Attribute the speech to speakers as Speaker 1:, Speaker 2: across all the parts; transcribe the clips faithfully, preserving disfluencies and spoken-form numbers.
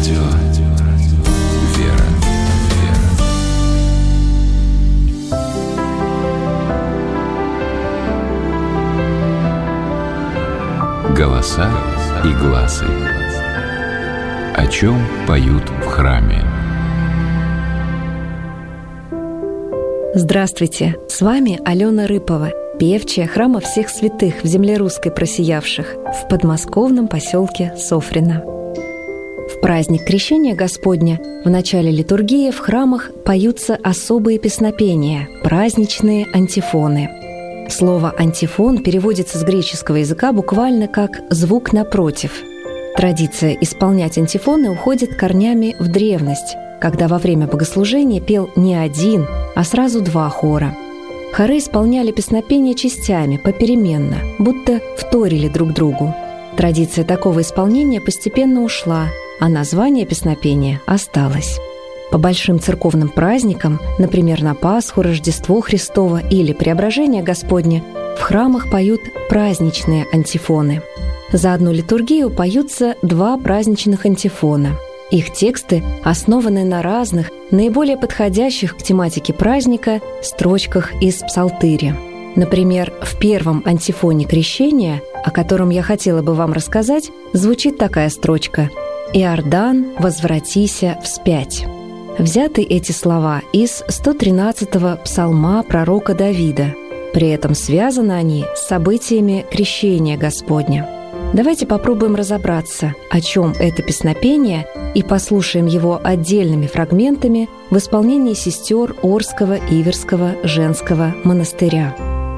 Speaker 1: Радио «Вера». Голоса и глазы. О чем поют в храме?
Speaker 2: Здравствуйте! С вами Алена Рыпова, певчая храма всех святых в земле русской просиявших в подмосковном поселке Софрино. В праздник Крещения Господня в начале литургии в храмах поются особые песнопения, праздничные антифоны. Слово «антифон» переводится с греческого языка буквально как «звук напротив». Традиция исполнять антифоны уходит корнями в древность, когда во время богослужения пел не один, а сразу два хора. Хоры исполняли песнопения частями, попеременно, будто вторили друг другу. Традиция такого исполнения постепенно ушла, а название песнопения осталось. По большим церковным праздникам, например, на Пасху, Рождество Христово или Преображение Господне, в храмах поют праздничные антифоны. За одну литургию поются два праздничных антифона. Их тексты основаны на разных, наиболее подходящих к тематике праздника строчках из псалтыря. Например, в первом антифоне Крещения, о котором я хотела бы вам рассказать, звучит такая строчка: «Иордан, возвратися вспять». Взяты эти слова из сто тринадцатого псалма пророка Давида. При этом связаны они с событиями Крещения Господня. Давайте попробуем разобраться, о чем это песнопение, и послушаем его отдельными фрагментами в исполнении сестер Орского Иверского женского монастыря.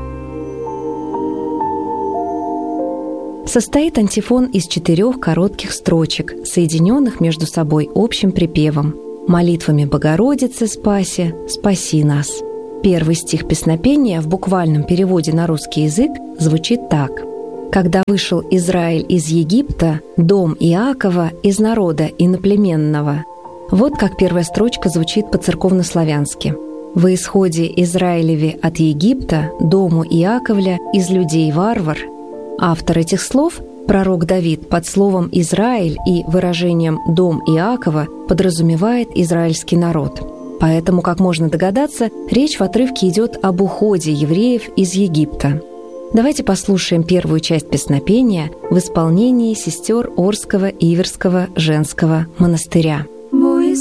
Speaker 2: Состоит антифон из четырех коротких строчек, соединенных между собой общим припевом: «Молитвами Богородицы спаси, спаси нас». Первый стих песнопения в буквальном переводе на русский язык звучит так: «Когда вышел Израиль из Египта, дом Иакова из народа иноплеменного». Вот как первая строчка звучит по-церковнославянски. «В исходе Израилеве от Египта, дому Иаковля из людей варвар». Автор этих слов, пророк Давид, под словом «Израиль» и выражением «дом Иакова» подразумевает израильский народ. Поэтому, как можно догадаться, речь в отрывке идет об уходе евреев из Египта. Давайте послушаем первую часть песнопения в исполнении сестер Орского Иверского женского монастыря.